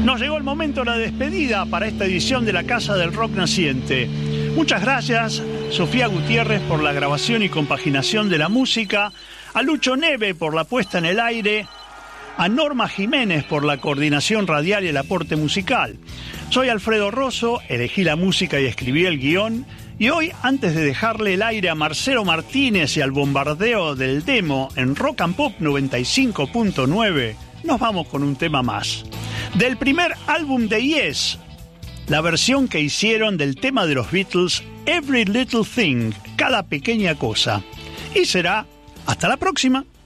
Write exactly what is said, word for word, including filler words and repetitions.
Nos llegó el momento de la despedida para esta edición de la Casa del Rock Naciente. Muchas gracias, Sofía Gutiérrez, por la grabación y compaginación de la música, a Lucho Neve por la puesta en el aire, a Norma Jiménez por la coordinación radial y el aporte musical. Soy Alfredo Rosso, elegí la música y escribí el guión, y hoy, antes de dejarle el aire a Marcelo Martínez y al bombardeo del demo en Rock and Pop noventa y cinco punto nueve, nos vamos con un tema más. Del primer álbum de Yes, la versión que hicieron del tema de los Beatles, Every Little Thing, cada pequeña cosa. Y será hasta la próxima.